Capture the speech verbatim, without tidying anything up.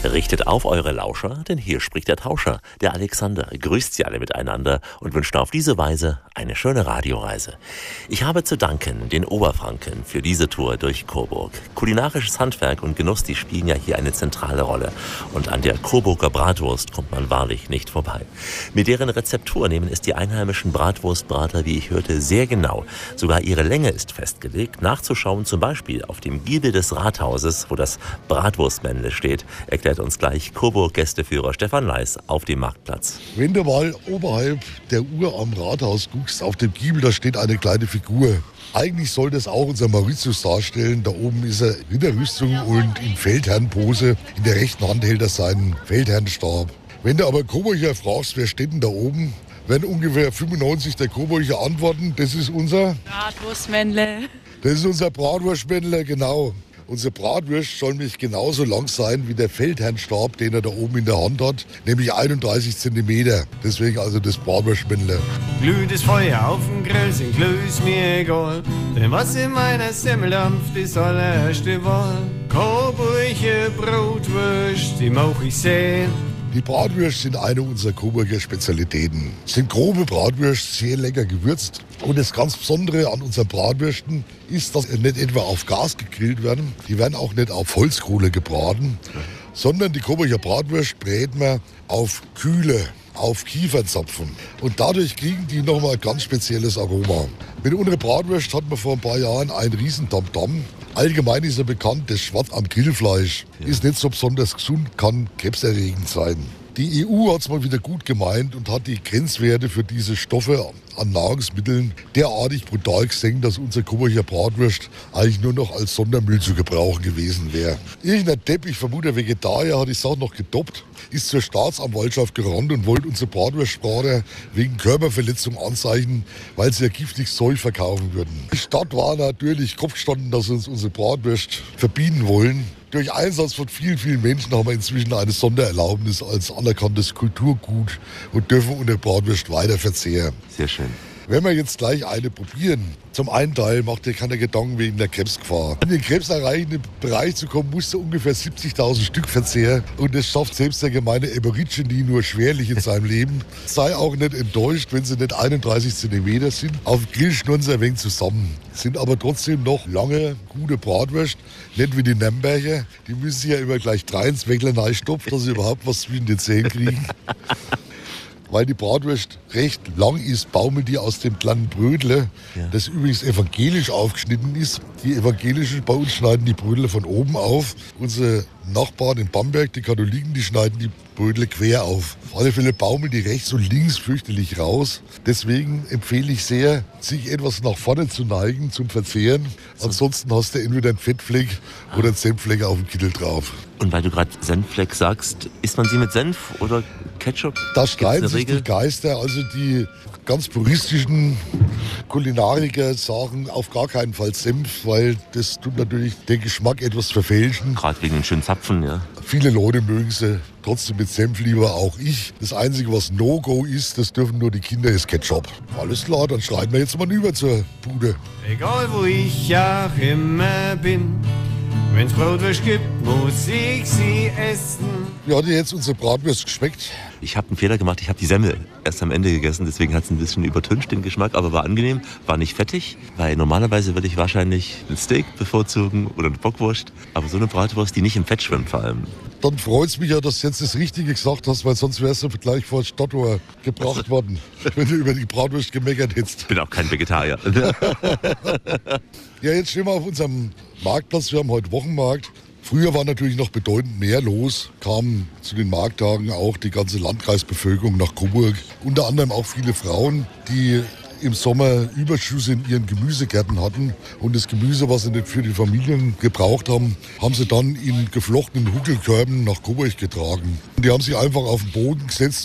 Richtet auf eure Lauscher, denn hier spricht der Tauscher. Der Alexander grüßt sie alle miteinander und wünscht auf diese Weise eine schöne Radioreise. Ich habe zu danken den Oberfranken für diese Tour durch Coburg. Kulinarisches Handwerk und Genuss, die spielen ja hier eine zentrale Rolle. Und an der Coburger Bratwurst kommt man wahrlich nicht vorbei. Mit deren Rezeptur nehmen es die einheimischen Bratwurstbrater, wie ich hörte, sehr genau. Sogar ihre Länge ist festgelegt. Nachzuschauen zum Beispiel auf dem Giebel des Rathauses, wo das Bratwurstmännle steht, erklärt uns gleich Coburg-Gästeführer Stefan Leis auf dem Marktplatz. Wenn du mal oberhalb der Uhr am Rathaus guckst, auf dem Giebel, da steht eine kleine Figur. Eigentlich soll das auch unser Mauritius darstellen. Da oben ist er in der Rüstung und in Feldherrnpose. In der rechten Hand hält er seinen Feldherrnstab. Wenn du aber Coburger fragst, wer steht denn da oben, werden ungefähr fünfundneunzig der Coburger antworten, das ist unser Bratwurstmännle. Das ist unser Bratwurstmännle, genau. Unsere Bratwurst soll nämlich genauso lang sein wie der Feldherrnstab, den er da oben in der Hand hat, nämlich einunddreißig Zentimeter. Deswegen also das Bratwurstmännle. Glühendes Feuer auf dem Grill sind glühs mir egal, denn was in meiner Semmel dampft, ist allererste Wahl. Coburger Brotwurst, die mag ich sehen. Die Bratwürste sind eine unserer Coburger Spezialitäten. Es sind grobe Bratwürste, sehr lecker gewürzt. Und das ganz Besondere an unseren Bratwürsten ist, dass sie nicht etwa auf Gas gegrillt werden. Die werden auch nicht auf Holzkohle gebraten, sondern die Coburger Bratwürste bräten wir auf Kühle, auf Kiefernzapfen. Und dadurch kriegen die nochmal ein ganz spezielles Aroma. Mit unserer Bratwurst hatten wir vor ein paar Jahren einen riesen Tamtam. Allgemein ist ja bekannt, das Schwarz am Grillfleisch ja. ist nicht so besonders gesund, kann krebserregend sein. Die E U hat es mal wieder gut gemeint und hat die Grenzwerte für diese Stoffe an Nahrungsmitteln derartig brutal gesenkt, dass unser Coburger Bratwurst eigentlich nur noch als Sondermüll zu gebrauchen gewesen wäre. Irgendein Depp, ich vermute ein Vegetarier, hat die Sache noch getoppt, ist zur Staatsanwaltschaft gerannt und wollte unsere Bratwurstbrater wegen Körperverletzung anzeichnen, weil sie ja giftiges Zeug verkaufen würden. Die Stadt war natürlich kopfgestanden, dass sie uns unsere Bratwurst verbieten wollen. Durch Einsatz von vielen, vielen Menschen haben wir inzwischen eine Sondererlaubnis als anerkanntes Kulturgut und dürfen unsere Bratwurst weiter verzehren. Sehr schön. Wenn wir jetzt gleich eine probieren, zum einen Teil macht dir keine Gedanken wegen der Krebsgefahr. Um den krebserreichenden Bereich zu kommen, musst du ungefähr siebzigtausend Stück verzehren. Und das schafft selbst der gemeine Aborigine nur schwerlich in seinem Leben. Sei auch nicht enttäuscht, wenn sie nicht einunddreißig Zentimeter sind. Auf dem Grill schnurren sie ein wenig zusammen. Sind aber trotzdem noch lange, gute Bratwurst. Nicht wie die Nürnberger. Die müssen sich ja immer gleich drei ins Weckler reinstopfen, dass sie überhaupt was zwischen den Zähnen kriegen. Weil die Bratwurst recht lang ist, baumelt die aus dem kleinen Brödle, ja. das übrigens evangelisch aufgeschnitten ist. Die Evangelischen bei uns schneiden die Brödle von oben auf. Unsere Nachbarn in Bamberg, die Katholiken, die schneiden die Brödle quer auf. Auf alle Fälle baumeln die rechts und links fürchterlich raus. Deswegen empfehle ich sehr, sich etwas nach vorne zu neigen zum Verzehren. Ansonsten hast du entweder einen Fettfleck oder einen Senffleck auf dem Kittel drauf. Und weil du gerade Senffleck sagst, isst man sie mit Senf oder Ketchup? Da streiten sich die Geister. Also die ganz puristischen Kulinariker sagen auf gar keinen Fall Senf, weil das tut natürlich den Geschmack etwas verfälschen. Gerade wegen den schönen Zapfen, ja. Viele Leute mögen sie trotzdem mit Senf lieber, auch ich. Das Einzige, was No-Go ist, das dürfen nur die Kinder, ist Ketchup. Alles klar, dann schreiten wir jetzt mal rüber zur Bude. Egal wo ich auch immer bin, wenn's Bratwurst gibt, muss ich sie essen. Wie hat dir jetzt unsere Bratwurst geschmeckt? Ich habe einen Fehler gemacht, ich habe die Semmel erst am Ende gegessen, deswegen hat es ein bisschen übertüncht den Geschmack, aber war angenehm, war nicht fettig, weil normalerweise würde ich wahrscheinlich ein Steak bevorzugen oder eine Bockwurst, aber so eine Bratwurst, die nicht im Fett schwimmt vor allem. Dann freut es mich ja, dass du jetzt das Richtige gesagt hast, weil sonst wärst du gleich vor das Stadttor gebracht worden, wenn du über die Bratwurst gemeckert hättest. Ich bin auch kein Vegetarier. Ja, jetzt stehen wir auf unserem Marktplatz, wir haben heute Wochenmarkt. Früher war natürlich noch bedeutend mehr los, kamen zu den Markttagen auch die ganze Landkreisbevölkerung nach Coburg. Unter anderem auch viele Frauen, die im Sommer Überschüsse in ihren Gemüsegärten hatten. Und das Gemüse, was sie nicht für die Familien gebraucht haben, haben sie dann in geflochtenen Huckelkörben nach Coburg getragen. Und die haben sich einfach auf den Boden gesetzt